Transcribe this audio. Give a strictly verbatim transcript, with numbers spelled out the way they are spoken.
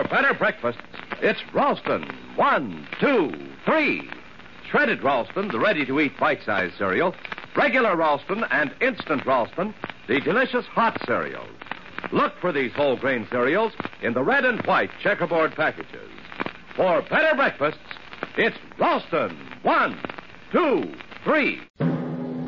better breakfasts, it's Ralston. One, two, three. Shredded Ralston, the ready-to-eat bite-sized cereal. Regular Ralston and Instant Ralston, the delicious hot cereals. Look for these whole grain cereals in the red and white checkerboard packages. For better breakfasts, it's Ralston. One, two, three.